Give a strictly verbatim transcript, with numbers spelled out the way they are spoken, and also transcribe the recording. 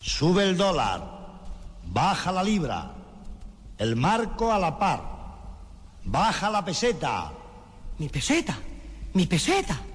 Sube el dólar, baja la libra, el marco a la par, baja la peseta. Mi peseta, mi peseta.